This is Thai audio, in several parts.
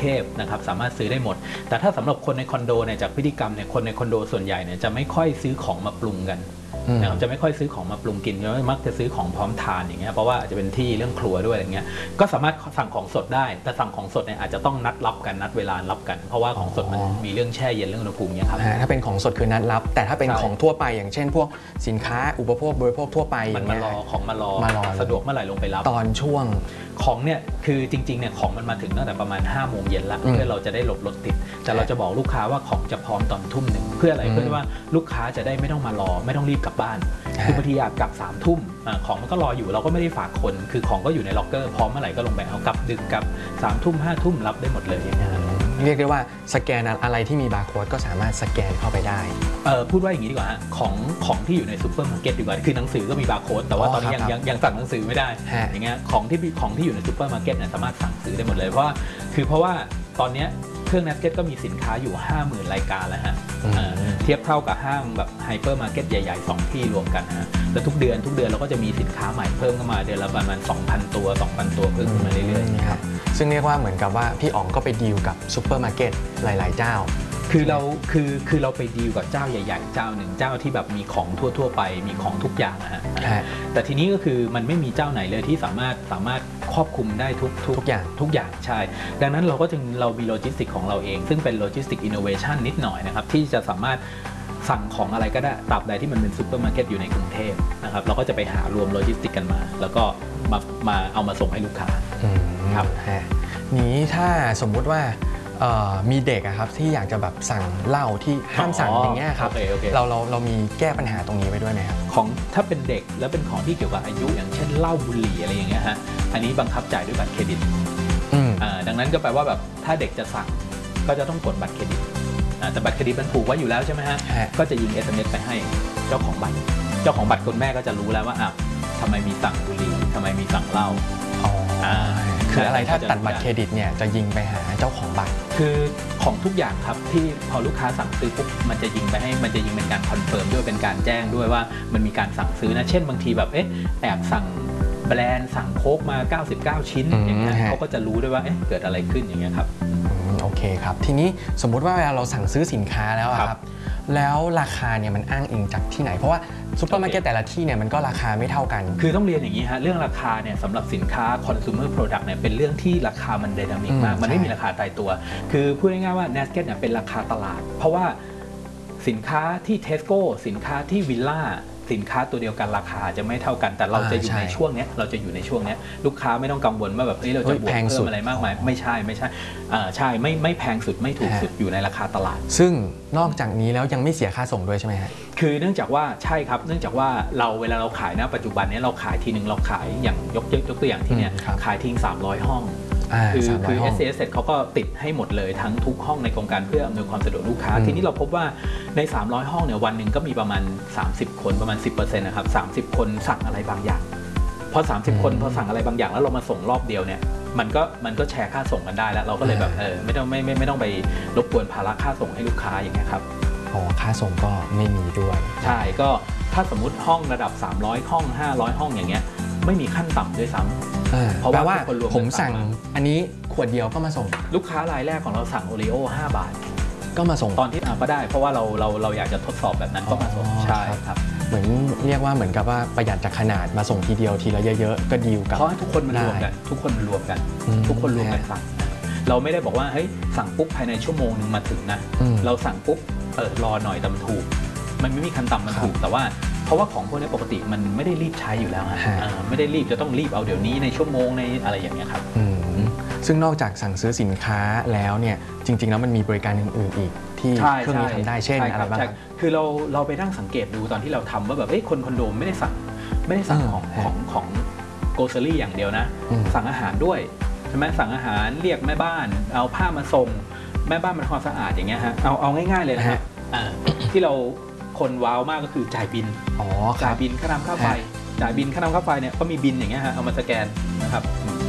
ทพนะครับสามารถซื้อได้หมดแต่ถ้าสำหรับคนในคอนโดเนี่ยจากพฤติกรรมเนี่ยคนในคอนโดส่วนใหญ่เนี่ยจะไม่ค่อยซื้อของมาปรุงกันนะครับจะไม่ค่อยซื้อของมาปรุงกินมักจะซื้อของพร้อมทานอย่างเงี้ยเพราะว่าอาจจะเป็นที่เรื่องครัวด้วยอย่างเงี้ยก็สามารถสั่งของสดได้แต่สั่งของสดเนี่ยอาจจะต้องนัดรับกันนัดเวลารับกันเพราะว่าของสดมันมีเรื่องแช่เย็นเรื่องอุณหภูมิเนี่ยครับถ้าเป็นของสดคือนัดรับแต่ถ้าเป็นของทั่วไปอย่างเช่นพวกสินค้าอุปโภคบริโภคทั่วไปมันมารอของมารอสะดวกเมื่อไหร่ลงไปรับตอนช่วงของเนี่ยคือจริงๆเนี่ยของมันมาถึงตั้งแต่ประมาณ5 โมงเย็นแล้วเพื่อเราจะได้หลบรถติดแต่เราจะบอกลูกค้าว่าของจะพร้อมตอนทุ่ม 1เพื่ออะไรเพื่อว่าลูกค้าจะได้ไม่ต้องมารอไม่ต้องรีบกลับบ้านคือบางทีอยากกลับ3 ทุ่มของมันก็รออยู่เราก็ไม่ได้ฝากคนคือของก็อยู่ในล็อกเกอร์พร้อมเมื่อไหร่ก็ลงไปเอากลับดึกกลับ3 ทุ่ม5 ทุ่มรับได้หมดเลยเรียกได้ว่าสแกนอะไรที่มีบาร์โค้ดก็สามารถสแกนเข้าไปได้พูดว่าอย่างนี้ดีกว่าของที่อยู่ในซูเปอร์มาร์เก็ตดีกว่าคือหนังสือก็มีบาร์โค้ดแต่ว่าตอนนี้ยังสั่งหนังสือไม่ได้อย่างเงี้ยของที่อยู่ในซูเปอร์มาร์เก็ตเนี่ยสามารถสั่งซื้อได้หมดเลยเพราะว่าตอนนี้เครื่อง Nasket ก็มีสินค้าอยู่ 50,000 รายการแล้วฮะเทียบเท่ากับห้างแบบไฮเปอร์มาร์เก็ตใหญ่ๆ2 ที่รวมกันฮะแล้วทุกเดือนเราก็จะมีสินค้าใหม่เพิ่มเข้ามาเดือนละประมาณ 2,000 ตัว 2,000 ตัวเพิ่มขึ้นมาเรื่อยๆครับซึ่งเรียกว่าเหมือนกับว่าพี่อ๋องก็ไปดีลกับซูเปอร์มาร์เก็ตหลายๆเจ้าคือเราไปดีลกับเจ้าใหญ่ๆเจ้าหนึ่งเจ้าที่แบบมีของทั่วไปมีของทุกอย่างนะฮะแต่ทีนี้ก็คือมันไม่มีเจ้าไหนเลยที่สามารถครอบคลุมได้ทุกอย่างใช่ดังนั้นเรามีโลจิสติกของเราเองซึ่งเป็นโลจิสติกอินโนเวชันนิดหน่อยนะครับที่จะสามารถสั่งของอะไรก็ได้ตราบใดที่มันเป็นซูเปอร์มาร์เก็ตอยู่ในกรุงเทพนะครับเราก็จะไปหารวมโลจิสติกกันมาแล้วก็มาเอามาส่งให้ลูกค้าครับนี้ถ้าสมมุติว่ามีเด็กครับที่อยากจะแบบสั่งเหล้าที่ห้ามสั่งอย่างเงี้ยครับเรามีแก้ปัญหาตรงนี้ไว้ด้วยไหมครับของถ้าเป็นเด็กแล้วเป็นของที่เกี่ยวกับอายุอย่างเช่นเหล้าบุหรี่อะไรอย่างเงี้ยฮะอันนี้บังคับจ่ายด้วยบัตรเครดิตดังนั้นก็แปลว่าแบบถ้าเด็กจะสั่งก็จะต้องกดบัตรเครดิตแต่บัตรเครดิตมันผูกไว้อยู่แล้วใช่ไหมฮะก็จะยิง SMS ไปให้เจ้าของบัตรคนแม่ก็จะรู้แล้วว่าทำไมมีสั่งบุหรี่ทำไมมีสั่งเหล้าคืออะไรถ้าตัดบัตรเครดิตเนี่ยจะยิงไปหาเจ้าของบัตรคือของทุกอย่างครับที่พอลูกค้าสั่งซื้อปุ๊บมันจะยิงเป็นการคอนเฟิร์มด้วยเป็นการแจ้งด้วยว่ามันมีการสั่งซื้อนะเช่นบางทีแบบแอบสั่งแบรนด์สั่งโค้กมา99 ชิ้นอย่างเงี้ยเขาก็จะรู้ด้วยว่าเกิดอะไรขึ้นอย่างเงี้ยครับโอเคครับทีนี้สมมุติว่าเวลาเราสั่งซื้อสินค้าแล้วครับแล้วราคาเนี่ยมันอ้างอิงจากที่ไหนเพราะว่าซุปเปอร์มาร์เก็ตแต่ละที่เนี่ยมันก็ราคาไม่เท่ากันคือต้องเรียนอย่างนี้ฮะเรื่องราคาเนี่ยสำหรับสินค้า consumer product เนี่ยเป็นเรื่องที่ราคามันไดนามิกมากมันไม่มีราคาตายตัวคือพูดง่ายๆว่า Nasket เนี่ยเป็นราคาตลาดเพราะว่าสินค้าที่ Tesco สินค้าที่วิลล่าสินค้าตัวเดียวกันราคาจะไม่เท่ากันแต่เราจะอยู่ในช่วงนี้ลูกค้าไม่ต้องกังวลว่าแบบเราจะบวกเพิ่มอะไรมากมายไม่ใช่ใช่ไม่แพงสุดไม่ถูกสุดอยู่ในราคาตลาดซึ่งนอกจากนี้แล้วยังไม่เสียค่าส่งด้วยใช่ไหมฮะคือเนื่องจากว่าใช่ครับเนื่องจากว่าเวลาเราขายนะปัจจุบันนี้เราขายทีนึงเราขายอย่างยกตัวอย่างที่เนี่ยขายทิ้ง300 ห้องคือ SAS เขาก็ติดให้หมดเลยทั้งทุกห้องในโครงการเพื่ออำนวยความสะดวกลูกค้าทีนี้เราพบว่าใน300 ห้องเนี่ยวันหนึ่งก็มีประมาณ30 คนประมาณ 10% นะครับ30 คนสั่งอะไรบางอย่างพอ30 คนพอสั่งอะไรบางอย่างแล้วเรามาส่งรอบเดียวเนี่ยมันก็แชร์ค่าส่งกันได้แล้วเราก็เลยแบบไม่ต้องไปรบกวนภาระค่าส่งให้ลูกค้าอย่างเงี้ยครับค่าส่งก็ไม่มีด้วยใช่ก็ถ้าสมมุติห้องระดับ300 ห้อง500 ห้องอย่างเงี้ยไม่มีขั้นต่ำด้วยซ้ำเพราะว่าผมสั่งอันนี้ขวดเดียวก็มาส่งลูกค้ารายแรกของเราสั่งโอรีโอ5 บาทก็มาส่งตอนที่ก็ได้เพราะว่าเราอยากจะทดสอบแบบนั้นก็มาส่งใช่ครับเหมือนเรียกว่าเหมือนกับว่าประหยัดจากขนาดมาส่งทีเดียวทีละเยอะๆก็ดีลกับเพราะให้ทุกคนมันรวมกันทุกคนรวมกันสั่งเราไม่ได้บอกว่าเฮ้ยสั่งปุ๊บภายในชั่วโมงนึงมาถึงนะเราสั่งปุ๊บรอหน่อยแต่มันถูกมันไม่มีขั้นต่ำมันถูกแต่ว่าเพราะว่าของพวกนี้ปกติมันไม่ได้รีบใช้อยู่แล้วไม่ได้รีบจะต้องรีบเอาเดี๋ยวนี้ในชั่วโมงในอะไรอย่างเงี้ยครับซึ่งนอกจากสั่งซื้อสินค้าแล้วเนี่ยจริงๆแล้วมันมีบริการอื่นๆอีกที่เครื่องนี้ทำได้เช่นอะไรบ้างคือเราไปนั่งสังเกตดูตอนที่เราทำว่าแบบคนคอนโดไม่ได้สั่งของโกลเซอรี่อย่างเดียวนะสั่งอาหารด้วยใช่ไหมสั่งอาหารเรียกแม่บ้านเอาผ้ามาส่งแม่บ้านมาทำความสะอาดอย่างเงี้ยฮะเอาง่ายๆเลยนะครับที่เราคนว้าวมากก็คือจ่ายบินจ่ายบินค่าน้ำค่าไฟจ่ายบินค่าน้ำค่าไฟเนี่ยก็มีบินอย่างเงี้ยฮะเอามาสแกนนะครับ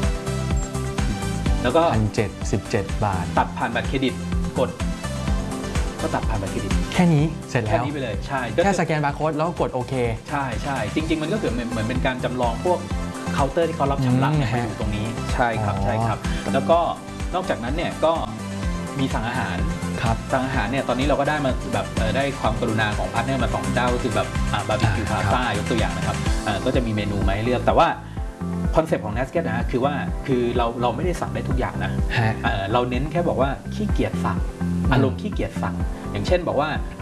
แล้วก็ 1,717 บาทตัดผ่านบัตรเครดิตกดก็ตัดผ่านบัตรเครดิตแค่นี้เสร็จแล้วแค่นี้ไปเลยใช่แค่สแกนบาร์โค้ดแล้วกดโอเคใช่จริงๆมันก็เหมือนเป็นการจำลองพวกเคาน์เตอร์ที่เขารับชำระมาอยู่ตรงนี้ใช่ครับแล้วก็นอกจากนั้นเนี่ยก็มีสั่งอาหาร สั่งอาหารเนี่ยตอนนี้เราก็ได้มาแบบได้ความกรุณาของพาร์ทเนอร์มา2เจ้าก็คือแบบบาร์บีคิวพาซ่ายกตัวอย่างนะครับก็จะมีเมนูมาให้เลือกแต่ว่าคอนเซปต์ของ Nasket นะคือว่าคือเราไม่ได้สั่งได้ทุกอย่างนะเราเน้นแค่บอกว่าขี้เกียจสั่งอารมณ์ขี้เกียจสั่งอย่างเช่นบอกว่า